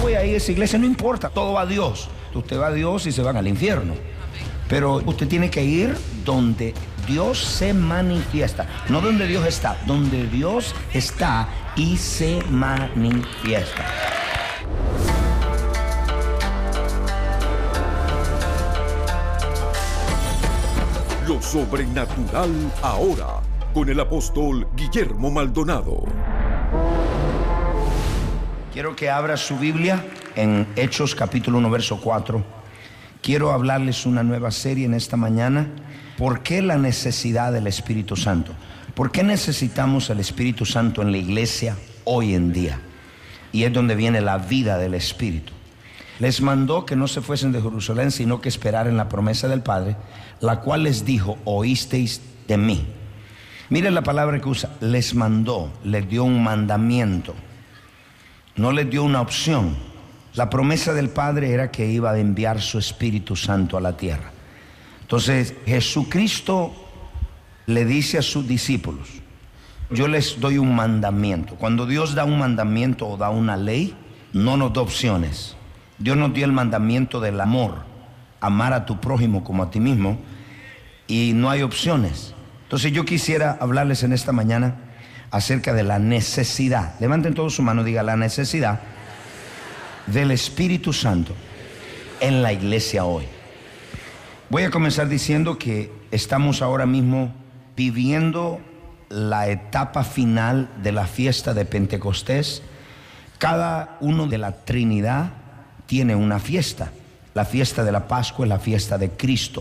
voy a ir a esa iglesia, no importa, todo va a Dios. Usted va a Dios y se van al infierno. Pero usted tiene que ir donde Dios se manifiesta, no donde Dios está, donde Dios está y se manifiesta. Lo sobrenatural ahora, con el apóstol Guillermo Maldonado. Quiero que abra su Biblia en Hechos capítulo 1, verso 4. Quiero hablarles una nueva serie en esta mañana. ¿Por qué la necesidad del Espíritu Santo? ¿Por qué necesitamos el Espíritu Santo en la iglesia hoy en día? Y es donde viene la vida del Espíritu. Les mandó que no se fuesen de Jerusalén, sino que esperaran la promesa del Padre, la cual les dijo: oísteis de mí. Miren la palabra que usa: les mandó, les dio un mandamiento, no les dio una opción. La promesa del Padre era que iba a enviar su Espíritu Santo a la tierra. Entonces Jesucristo le dice a sus discípulos: yo les doy un mandamiento. Cuando Dios da un mandamiento o da una ley, no nos da opciones. Dios nos dio el mandamiento del amor, amar a tu prójimo como a ti mismo, y no hay opciones. Entonces yo quisiera hablarles en esta mañana acerca de la necesidad. Levanten todos su mano, diga: la necesidad del Espíritu Santo en la iglesia hoy. Voy a comenzar diciendo que estamos ahora mismo viviendo la etapa final de la fiesta de Pentecostés. Cada uno de la Trinidad tiene una fiesta. La fiesta de la Pascua es la fiesta de Cristo.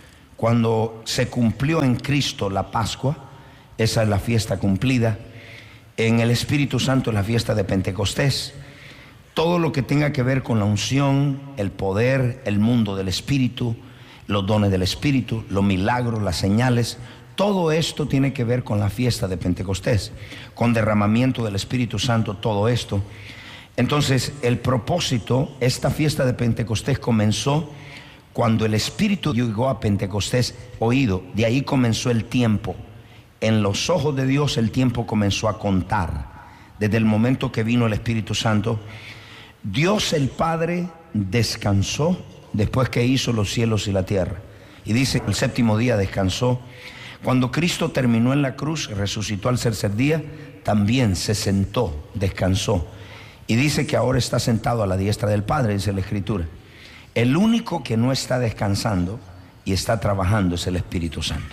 Cuando se cumplió en Cristo la Pascua, esa es la fiesta cumplida. En el Espíritu Santo es la fiesta de Pentecostés. Todo lo que tenga que ver con la unción, el poder, el mundo del Espíritu, los dones del Espíritu, los milagros, las señales, todo esto tiene que ver con la fiesta de Pentecostés, con derramamiento del Espíritu Santo, todo esto. Entonces, el propósito, esta fiesta de Pentecostés comenzó cuando el Espíritu llegó a Pentecostés oído. De ahí comenzó el tiempo. En los ojos de Dios el tiempo comenzó a contar. Desde el momento que vino el Espíritu Santo, Dios el Padre descansó después que hizo los cielos y la tierra. Y dice, el séptimo día descansó. Cuando Cristo terminó en la cruz, resucitó al tercer día, también se sentó, descansó. Y dice que ahora está sentado a la diestra del Padre, dice la Escritura. El único que no está descansando y está trabajando es el Espíritu Santo.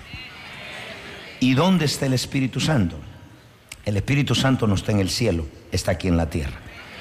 ¿Y dónde está el Espíritu Santo? El Espíritu Santo no está en el cielo, está aquí en la tierra.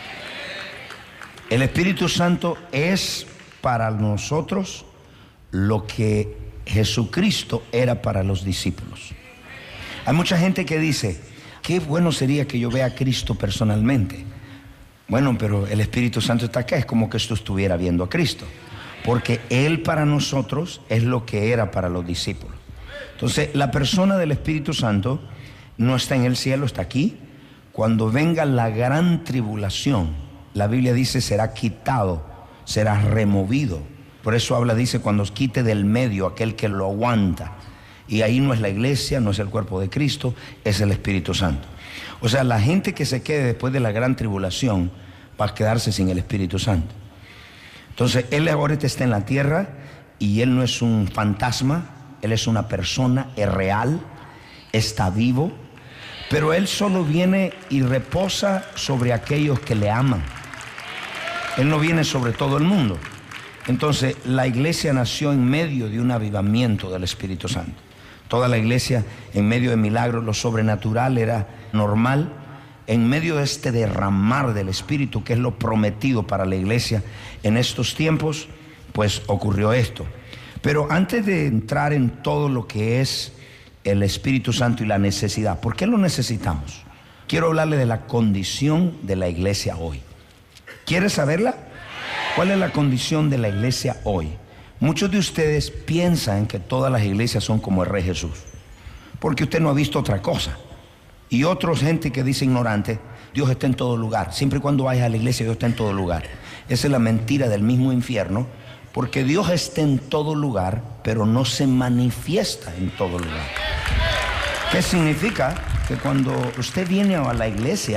El Espíritu Santo es para nosotros lo que Jesucristo era para los discípulos. Hay mucha gente que dice: qué bueno sería que yo vea a Cristo personalmente. Bueno, pero el Espíritu Santo está acá, es como que tú estuvieras viendo a Cristo, porque Él para nosotros es lo que era para los discípulos. Entonces, la persona del Espíritu Santo no está en el cielo, está aquí. Cuando venga la gran tribulación, la Biblia dice será quitado, será removido. Por eso habla, dice, cuando os quite del medio aquel que lo aguanta. Y ahí no es la iglesia, no es el cuerpo de Cristo, es el Espíritu Santo. O sea, la gente que se quede después de la gran tribulación va a quedarse sin el Espíritu Santo. Entonces, Él ahora está en la tierra y Él no es un fantasma, Él es una persona, es real, está vivo, pero Él solo viene y reposa sobre aquellos que le aman. Él no viene sobre todo el mundo. Entonces, la iglesia nació en medio de un avivamiento del Espíritu Santo. Toda la iglesia en medio de milagros, lo sobrenatural era normal. En medio de este derramar del Espíritu, que es lo prometido para la iglesia en estos tiempos, pues ocurrió esto. Pero antes de entrar en todo lo que es el Espíritu Santo y la necesidad, ¿por qué lo necesitamos? Quiero hablarle de la condición de la iglesia hoy. ¿Quieres saberla? ¿Cuál es la condición de la iglesia hoy? Muchos de ustedes piensan que todas las iglesias son como el Rey Jesús, porque usted no ha visto otra cosa. Y otra gente que dice ignorante: Dios está en todo lugar. Siempre y cuando vayas a la iglesia, Dios está en todo lugar. Esa es la mentira del mismo infierno, porque Dios está en todo lugar, pero no se manifiesta en todo lugar. ¿Qué significa? Que cuando usted viene a la iglesia,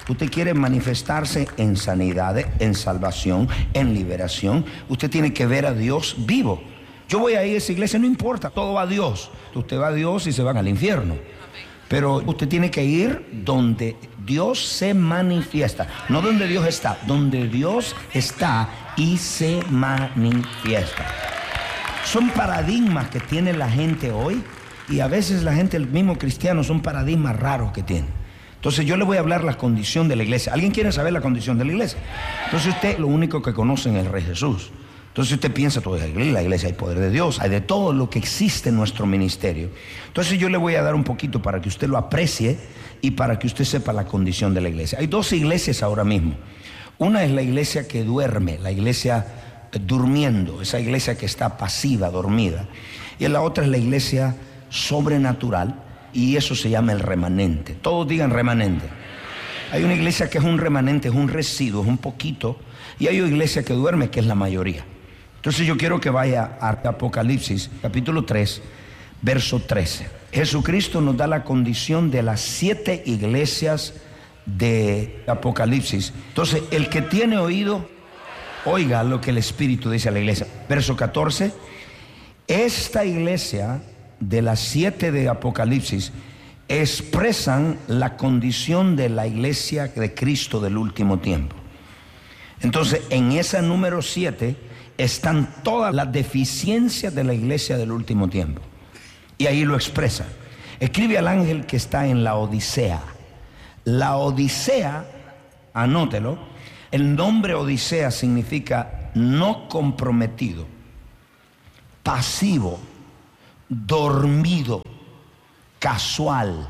Usted quiere manifestarse en sanidad, en salvación, en liberación. Usted tiene que ver a Dios vivo. Yo voy a ir a esa iglesia, no importa, todo va a Dios. Usted va a Dios y se van al infierno. Pero usted tiene que ir donde Dios se manifiesta. No donde Dios está, donde Dios está y se manifiesta. Son paradigmas que tiene la gente hoy. Y a veces la gente, el mismo cristiano, son paradigmas raros que tiene. Entonces yo le voy a hablar la condición de la iglesia. ¿Alguien quiere saber la condición de la iglesia? Entonces usted lo único que conoce es el Rey Jesús. Entonces usted piensa, toda la iglesia hay poder de Dios, hay de todo lo que existe en nuestro ministerio. Entonces yo le voy a dar un poquito para que usted lo aprecie y para que usted sepa la condición de la iglesia. Hay dos iglesias ahora mismo. Una es la iglesia que duerme, la iglesia durmiendo, esa iglesia que está pasiva, dormida. Y la otra es la iglesia sobrenatural, y eso se llama el remanente. Todos digan remanente. Hay una iglesia que es un remanente, es un residuo, es un poquito, y hay una iglesia que duerme, que es la mayoría. Entonces yo quiero que vaya a Apocalipsis, capítulo 3, verso 13. Jesucristo nos da la condición de las 7 iglesias de Apocalipsis. Entonces, el que tiene oído, oiga lo que el Espíritu dice a la iglesia. Verso 14. Esta iglesia de las 7 de Apocalipsis expresan la condición de la iglesia de Cristo del último tiempo. Entonces, en esa número 7 están todas las deficiencias de la iglesia del último tiempo. Y ahí lo expresa. Escribe al ángel que está en la Odisea. La Odisea, anótelo, el nombre Odisea significa no comprometido, pasivo, dormido, casual.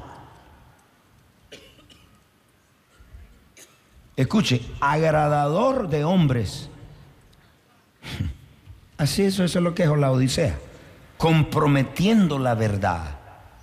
Escuche, agradador de hombres. Así eso es lo que es la Odisea. Comprometiendo la verdad.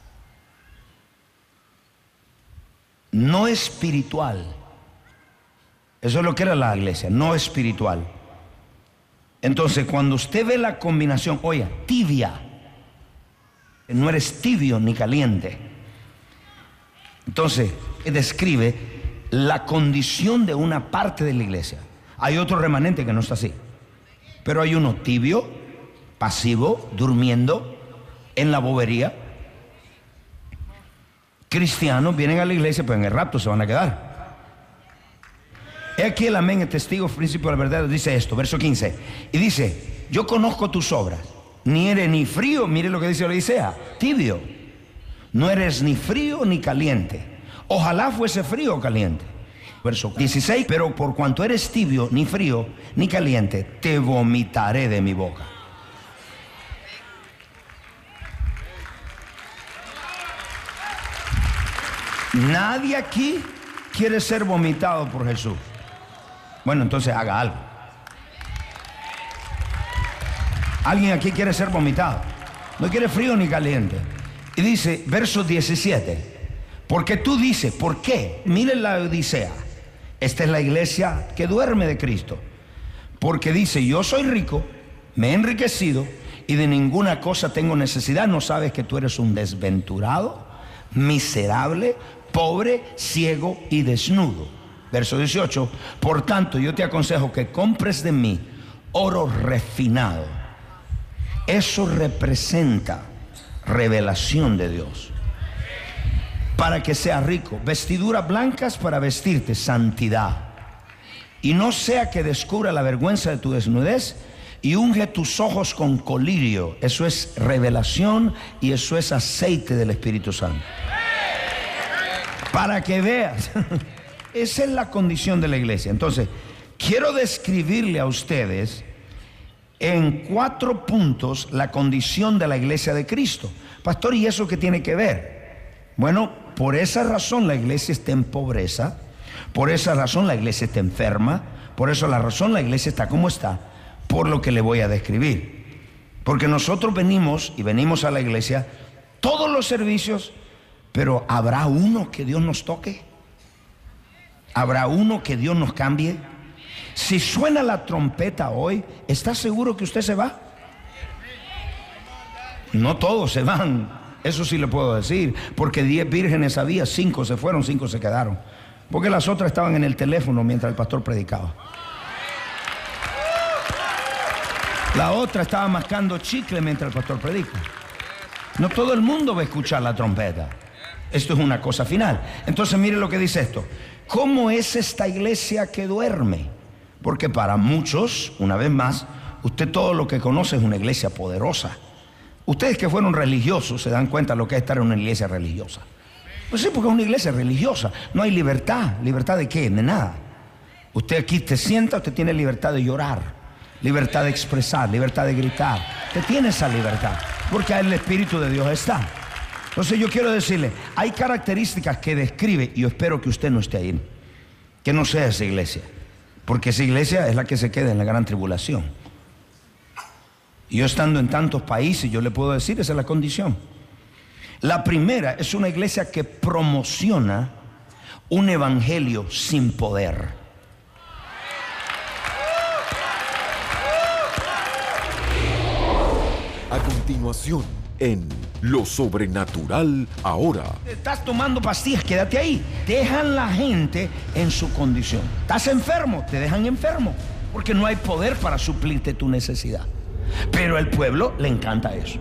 No espiritual. Eso es lo que era la iglesia, no espiritual. Entonces, cuando usted ve la combinación, oye, tibia, no eres tibio ni caliente. Entonces, describe la condición de una parte de la iglesia. Hay otro remanente que no está así, pero hay uno tibio, pasivo, durmiendo, en la bobería. Cristianos vienen a la iglesia, pero en el rapto se van a quedar. He aquí el amén, el testigo principio de la verdad, dice esto, verso 15. Y dice, yo conozco tus obras. Ni eres ni frío, mire lo que dice la Odisea, tibio. No eres ni frío ni caliente. Ojalá fuese frío o caliente. Verso 16, pero por cuanto eres tibio, ni frío ni caliente, te vomitaré de mi boca. Nadie aquí quiere ser vomitado por Jesús. Bueno, entonces haga algo. ¿Alguien aquí quiere ser vomitado? No quiere frío ni caliente. Y dice, verso 17, porque tú dices, ¿por qué? Miren la Odisea. Esta es la iglesia que duerme de Cristo. Porque dice, yo soy rico, me he enriquecido y de ninguna cosa tengo necesidad. ¿No sabes que tú eres un desventurado, miserable, pobre, ciego y desnudo? Verso 18, por tanto yo te aconsejo que compres de mí oro refinado. Eso representa revelación de Dios. Para que seas rico, vestiduras blancas para vestirte, santidad. Y no sea que descubra la vergüenza de tu desnudez, y unge tus ojos con colirio. Eso es revelación y eso es aceite del Espíritu Santo. Para que veas. Esa es la condición de la iglesia. Entonces, quiero describirle a ustedes en 4 puntos la condición de la iglesia de Cristo. Pastor, ¿y eso qué tiene que ver? Bueno, por esa razón la iglesia está en pobreza, por esa razón la iglesia está enferma, por esa razón la iglesia está como está, por lo que le voy a describir. Porque nosotros venimos a la iglesia todos los servicios, pero ¿habrá uno que Dios nos toque? ¿Habrá uno que Dios nos cambie? Si suena la trompeta hoy, ¿está seguro que usted se va? No todos se van, eso sí le puedo decir, porque 10 vírgenes había, 5 se fueron, 5 se quedaron. Porque las otras estaban en el teléfono mientras el pastor predicaba. La otra estaba mascando chicle mientras el pastor predica. No todo el mundo va a escuchar la trompeta. Esto es una cosa final. Entonces mire lo que dice esto. ¿Cómo es esta iglesia que duerme? Porque para muchos, una vez más, usted todo lo que conoce es una iglesia poderosa. Ustedes que fueron religiosos se dan cuenta de lo que es estar en una iglesia religiosa. Pues sí, porque es una iglesia religiosa. No hay libertad. ¿Libertad de qué? De nada. Usted aquí te sienta, usted tiene libertad de llorar, libertad de expresar, libertad de gritar. Usted tiene esa libertad, porque ahí el Espíritu de Dios está. Entonces yo quiero decirle, hay características que describe, y yo espero que usted no esté ahí, que no sea esa iglesia, porque esa iglesia es la que se queda en la gran tribulación. Y yo estando en tantos países, yo le puedo decir, esa es la condición. La primera es una iglesia que promociona un evangelio sin poder. A continuación, en Lo Sobrenatural Ahora. Estás tomando pastillas, quédate ahí. Dejan la gente en su condición. Estás enfermo, te dejan enfermo, porque no hay poder para suplirte tu necesidad. Pero al pueblo le encanta eso.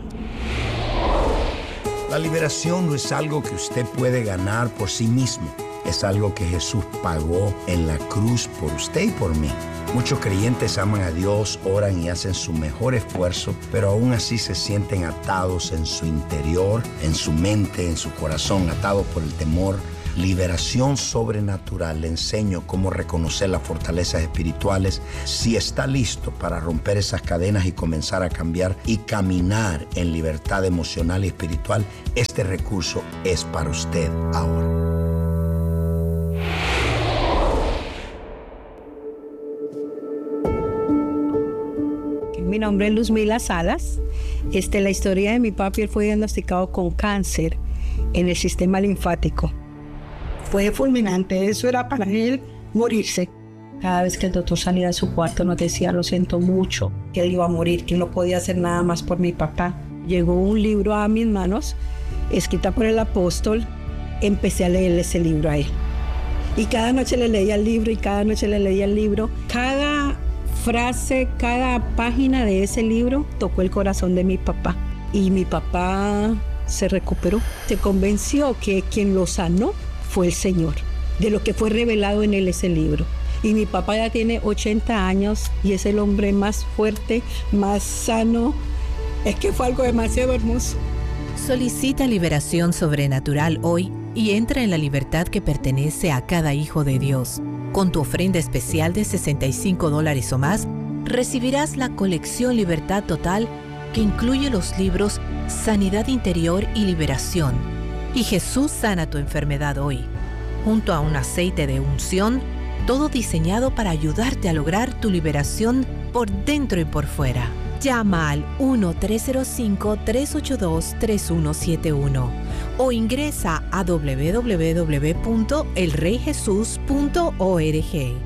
La liberación no es algo que usted puede ganar por sí mismo. Es algo que Jesús pagó en la cruz por usted y por mí. Muchos creyentes aman a Dios, oran y hacen su mejor esfuerzo, pero aún así se sienten atados en su interior, en su mente, en su corazón, atados por el temor. Liberación sobrenatural. Le enseño cómo reconocer las fortalezas espirituales. Si está listo para romper esas cadenas y comenzar a cambiar y caminar en libertad emocional y espiritual, este recurso es para usted ahora. Mi nombre es Luzmila Salas. La historia de mi papi, él fue diagnosticado con cáncer en el sistema linfático. Fue fulminante, eso era para él morirse. Cada vez que el doctor salía de su cuarto nos decía, lo siento mucho, que él iba a morir, que no podía hacer nada más por mi papá. Llegó un libro a mis manos, escrita por el apóstol, empecé a leerle ese libro a él. Y cada noche le leía el libro y cada noche le leía el libro. Cada frase, cada página de ese libro tocó el corazón de mi papá. Y mi papá se recuperó, se convenció que quien lo sanó fue el Señor, de lo que fue revelado en él ese libro. Y mi papá ya tiene 80 años y es el hombre más fuerte, más sano. Es que fue algo demasiado hermoso. Solicita liberación sobrenatural hoy y entra en la libertad que pertenece a cada hijo de Dios. Con tu ofrenda especial de $65 o más, recibirás la colección Libertad Total, que incluye los libros Sanidad Interior y Liberación y Jesús sana tu enfermedad hoy, junto a un aceite de unción, todo diseñado para ayudarte a lograr tu liberación por dentro y por fuera. Llama al 1-305-382-3171 o ingresa a www.elreyjesus.org.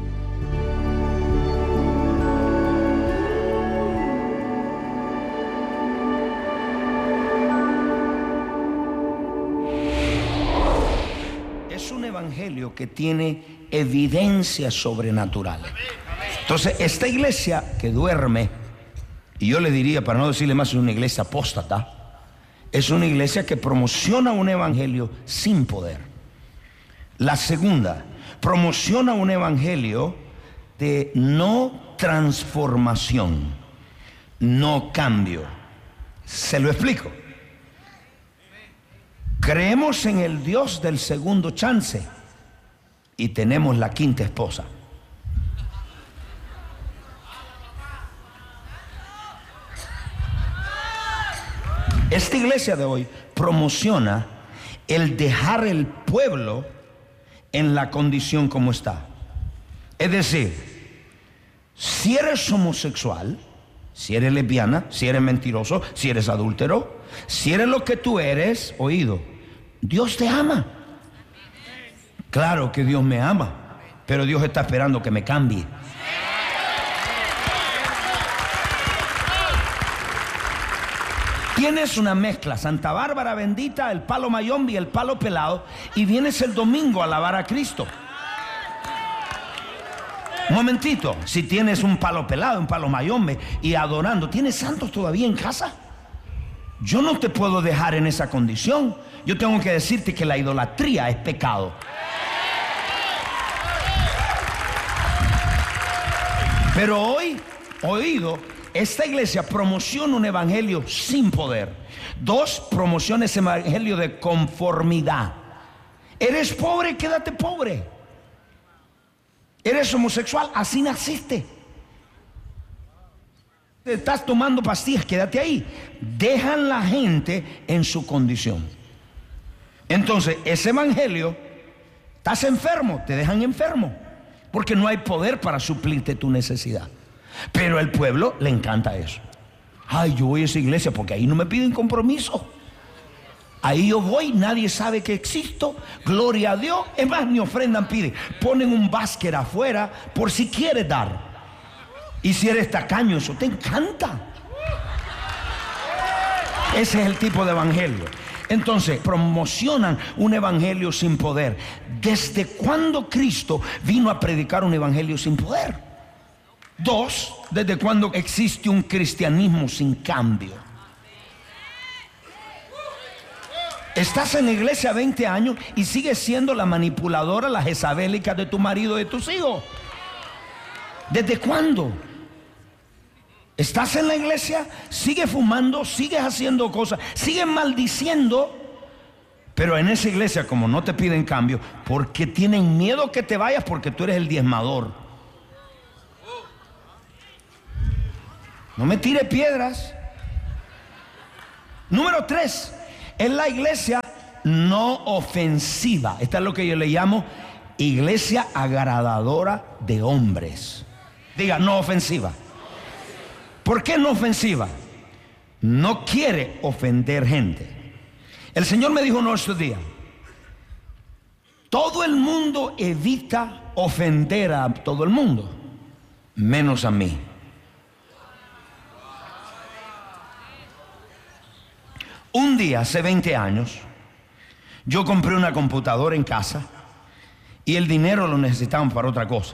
Evangelio que tiene evidencias sobrenaturales. Entonces, esta iglesia que duerme, y yo le diría, para no decirle más, es una iglesia apóstata, es una iglesia que promociona un evangelio sin poder. La segunda, promociona un evangelio de no transformación, no cambio. Se lo explico. Creemos en el Dios del segundo chance y tenemos la quinta esposa. Esta iglesia de hoy promociona el dejar el pueblo en la condición como está. Es decir, si eres homosexual, si eres lesbiana, si eres mentiroso, si eres adúltero, si eres lo que tú eres, oído, Dios te ama. Claro que Dios me ama, pero Dios está esperando que me cambie. Tienes una mezcla, Santa Bárbara bendita, el palo mayombe y el palo pelado, y vienes el domingo a alabar a Cristo. Un momentito, si tienes un palo pelado, un palo mayombe y adorando, ¿tienes santos todavía en casa? Yo no te puedo dejar en esa condición. Yo tengo que decirte que la idolatría es pecado. Pero hoy, oído, esta iglesia promociona un evangelio sin poder. 2, promociona ese evangelio de conformidad. Eres pobre, quédate pobre. Eres homosexual, así naciste. Estás tomando pastillas, quédate ahí. Dejan la gente en su condición. Entonces, ese evangelio, estás enfermo, te dejan enfermo, porque no hay poder para suplirte tu necesidad. Pero al pueblo le encanta eso. Ay, yo voy a esa iglesia porque ahí no me piden compromiso. Ahí yo voy, nadie sabe que existo. Gloria a Dios. Es más, ni ofrendan piden. Ponen un básquet afuera por si quieres dar. Y si eres tacaño, eso te encanta. Ese es el tipo de evangelio. Entonces, promocionan un evangelio sin poder. ¿Desde cuándo Cristo vino a predicar un evangelio sin poder? 2, ¿desde cuándo existe un cristianismo sin cambio? Estás en la iglesia 20 años y sigues siendo la manipuladora, la jezabélica de tu marido y de tus hijos. ¿Desde cuándo? Estás en la iglesia, sigues fumando, sigues haciendo cosas, sigues maldiciendo. Pero en esa iglesia, como no te piden cambio, porque tienen miedo que te vayas, porque tú eres el diezmador. No me tire piedras. Número 3, es la iglesia no ofensiva. Esta es lo que yo le llamo iglesia agradadora de hombres. Diga, no ofensiva. ¿Por qué no ofensiva? No quiere ofender gente. El Señor me dijo en estos días: todo el mundo evita ofender a todo el mundo, menos a mí. Un día, hace 20 años, yo compré una computadora en casa y el dinero lo necesitábamos para otra cosa.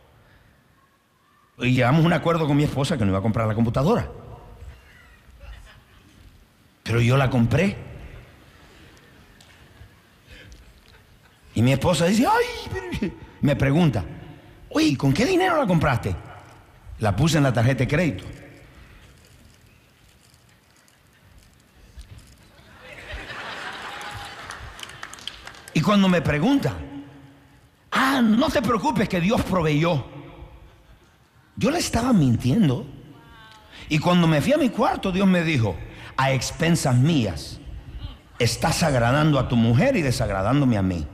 Y llegamos a un acuerdo con mi esposa que no iba a comprar la computadora. Pero yo la compré. Y mi esposa dice, ay, me pregunta, oye, ¿con qué dinero la compraste? La puse en la tarjeta de crédito. Y cuando me pregunta, no te preocupes que Dios proveyó. Yo le estaba mintiendo. Y cuando me fui a mi cuarto, Dios me dijo, a expensas mías, estás agradando a tu mujer y desagradándome a mí.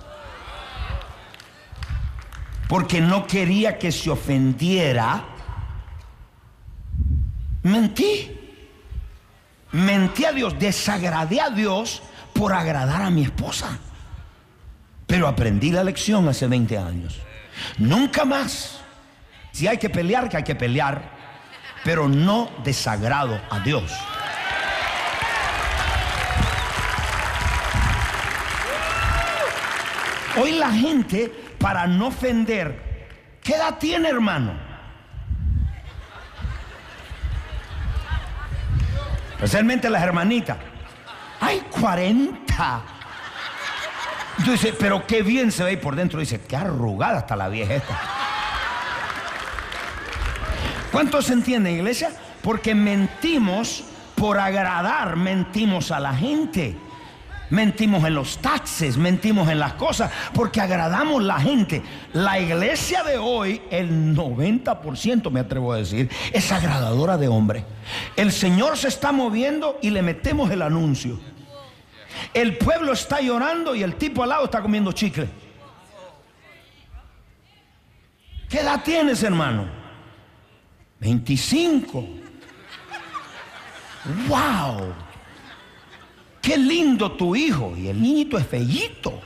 Porque no quería que se ofendiera. Mentí a Dios, desagradé a Dios por agradar a mi esposa. Pero aprendí la lección hace 20 años. Nunca más. Si hay que pelear, que hay que pelear, pero no desagrado a Dios. Hoy la gente, para no ofender, ¿qué edad tiene, hermano? Especialmente las hermanitas. ¡Ay, 40! Entonces, pero qué bien se ve ahí por dentro. Dice, qué arrugada está la vieja esta. ¿Cuántos entienden, iglesia? Porque mentimos por agradar, mentimos a la gente. Mentimos en los taxes, mentimos en las cosas, porque agradamos a la gente. La iglesia de hoy, el 90%, me atrevo a decir, es agradadora de hombre. El Señor se está moviendo y le metemos el anuncio. El pueblo está llorando y el tipo al lado está comiendo chicle. ¿Qué edad tienes, hermano? 25. ¡Wow! ¡Qué lindo tu hijo! Y el niñito es feíto.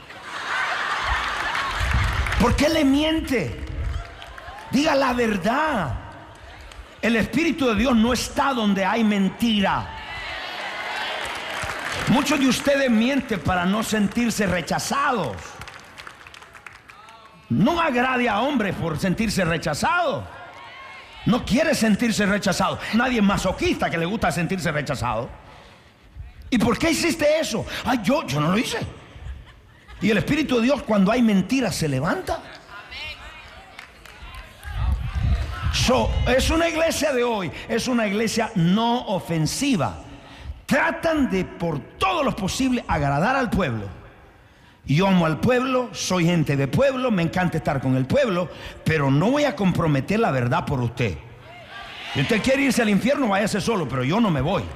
¿Por qué le miente? Diga la verdad. El Espíritu de Dios no está donde hay mentira. Muchos de ustedes mienten para no sentirse rechazados. No agrade a hombres por sentirse rechazado. No quiere sentirse rechazado. Nadie es masoquista que le gusta sentirse rechazado. ¿Y por qué hiciste eso? Ay, yo no lo hice. Y el Espíritu de Dios, cuando hay mentiras, se levanta. Es una iglesia de hoy, es una iglesia no ofensiva. Tratan de por todo lo posible agradar al pueblo. Yo amo al pueblo, soy gente de pueblo, me encanta estar con el pueblo, pero no voy a comprometer la verdad por usted. Si usted quiere irse al infierno, váyase solo, pero yo no me voy.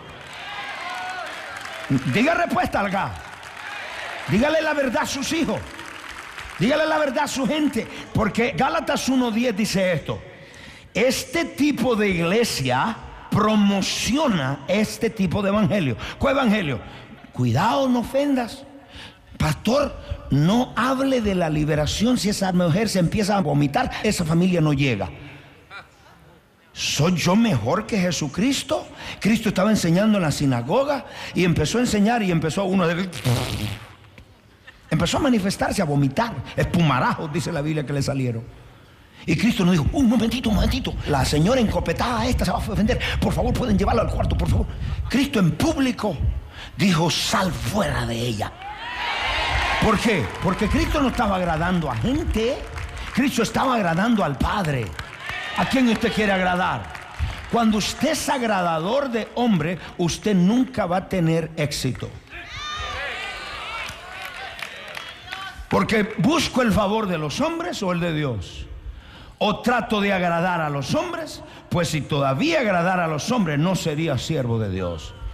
Diga respuesta al gas. Dígale la verdad a sus hijos. Dígale la verdad a su gente. Porque Gálatas 1:10 dice esto: este tipo de iglesia promociona este tipo de evangelio. ¿Cuál evangelio? Cuidado, no ofendas. Pastor, no hable de la liberación. Si esa mujer se empieza a vomitar, esa familia no llega. ¿Soy yo mejor que Jesucristo? Cristo estaba enseñando en la sinagoga y empezó a enseñar y empezó a manifestarse, a vomitar, espumarajos, dice la Biblia, que le salieron. Y Cristo nos dijo: un momentito, la señora encopetada esta se va a ofender, por favor pueden llevarla al cuarto, por favor. Cristo en público dijo: sal fuera de ella. ¿Por qué? Porque Cristo no estaba agradando a gente, Cristo estaba agradando al Padre. ¿A quién usted quiere agradar? Cuando usted es agradador de hombre, usted nunca va a tener éxito. Porque busco el favor de los hombres o el de Dios. O trato de agradar a los hombres, pues si todavía agradara a los hombres no sería siervo de Dios.